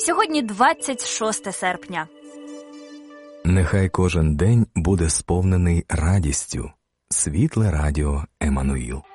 Сьогодні 26 серпня. Нехай кожен день буде сповнений радістю. Світле радіо Еммануїл.